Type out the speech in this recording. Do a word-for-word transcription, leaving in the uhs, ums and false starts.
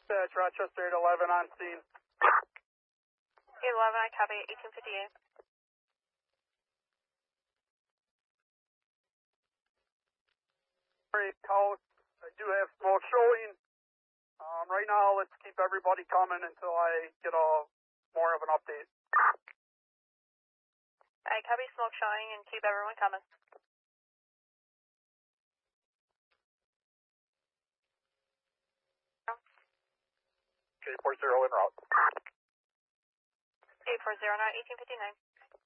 Dispatch, Rochester eight eleven on scene. eight eleven, I copy, eighteen fifty-eight. Great house. I do have smoke showing. Um, right now, let's keep everybody coming until I get a more of an update. I copy, smoke showing, and keep everyone coming. eight four zero en route. eight four zero now, eighteen fifty-nine.